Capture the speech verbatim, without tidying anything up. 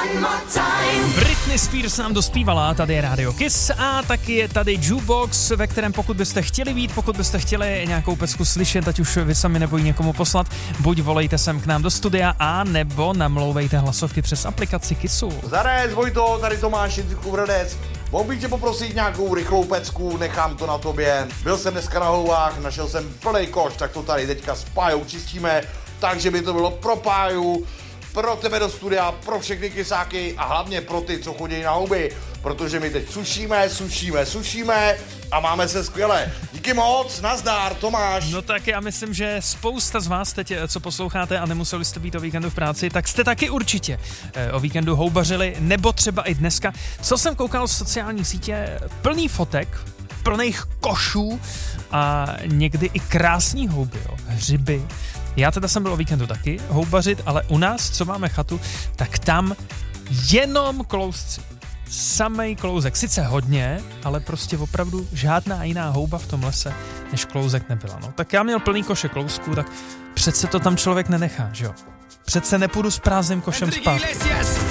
Britney Spears nám dospívala, tady je Radio Kiss a taky je tady Jukebox, ve kterém pokud byste chtěli být, pokud byste chtěli nějakou pecku slyšet, ať už vy sami nebo ji někomu poslat, buď volejte sem k nám do studia a nebo namlouvejte hlasovky přes aplikaci Kissu. Zarez, Vojto, tady Tomáš Jindřichův Hradec. Mohl bych tě poprosit nějakou rychlou pecku, nechám to na tobě. Byl jsem dneska na houbách, našel jsem plný koš, tak to tady teďka s Pájou čistíme, takže by to bylo pro Páju, pro tebe do studia, pro všechny kysáky a hlavně pro ty, co chodí na houby, protože my teď sušíme, sušíme, sušíme a máme se skvěle. Díky moc, nazdar, Tomáš. No tak já myslím, že spousta z vás teď, co posloucháte a nemuseli jste být o víkendu v práci, tak jste taky určitě o víkendu houbařili, nebo třeba i dneska. Co jsem koukal z sociální sítě, plný fotek, plných košů a někdy i krásný houby, jo, hřiby. Já teda jsem byl o víkendu taky houbařit, ale u nás, co máme chatu, tak tam jenom klouzci. Samej klouzek. Sice hodně, ale prostě opravdu žádná jiná houba v tom lese, než klouzek nebyla. No, tak já měl plný koše klouzků, tak přece to tam člověk nenechá, že jo? Přece nepůjdu s prázdným košem spát.